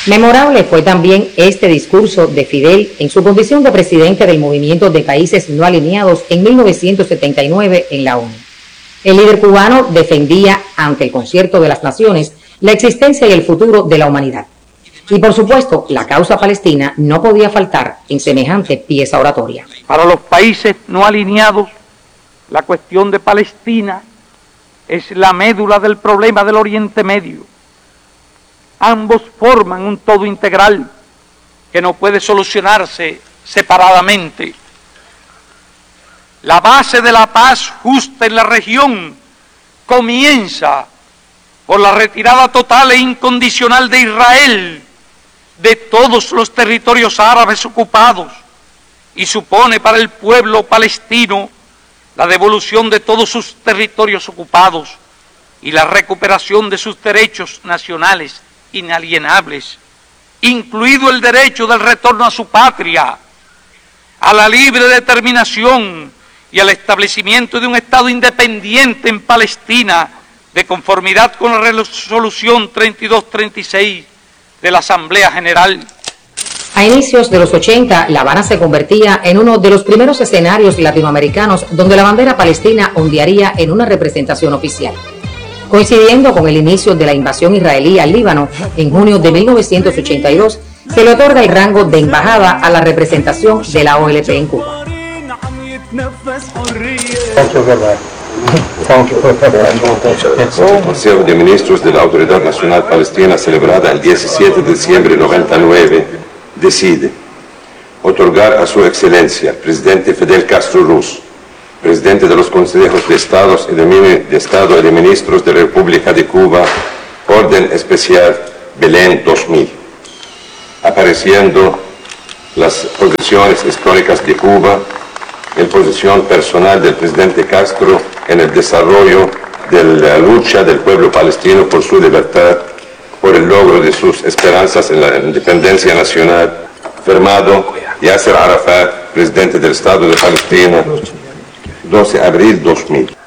Memorable fue también este discurso de Fidel en su condición de presidente del Movimiento de Países No Alineados en 1979 en la ONU. El líder cubano defendía ante el Concierto de las Naciones la existencia y el futuro de la humanidad. Y por supuesto, la causa palestina no podía faltar en semejante pieza oratoria. Para los países no alineados, la cuestión de Palestina es la médula del problema del Oriente Medio. Ambos forman un todo integral que no puede solucionarse separadamente. La base de la paz justa en la región comienza por la retirada total e incondicional de Israel de todos los territorios árabes ocupados y supone para el pueblo palestino la devolución de todos sus territorios ocupados y la recuperación de sus derechos nacionales inalienables, incluido el derecho del retorno a su patria, a la libre determinación y al establecimiento de un Estado independiente en Palestina, de conformidad con la resolución 3236 de la Asamblea General. A inicios de los 80, La Habana se convertía en uno de los primeros escenarios latinoamericanos donde la bandera palestina ondearía en una representación oficial. Coincidiendo con el inicio de la invasión israelí al Líbano, en junio de 1982, se le otorga el rango de embajada a la representación de la OLP en Cuba. El Consejo de Ministros de la Autoridad Nacional Palestina, celebrada el 17 de diciembre de 99, decide otorgar a su excelencia, presidente Fidel Castro Ruz, presidente de los consejos de Estado y de Ministros de la República de Cuba, Orden Especial Belén 2000, apareciendo las posiciones históricas de Cuba, en posición personal del presidente Castro en el desarrollo de la lucha del pueblo palestino por su libertad, por el logro de sus esperanzas en la independencia nacional, firmado Yasser Arafat, presidente del Estado de Palestina, 12 de abril 2000.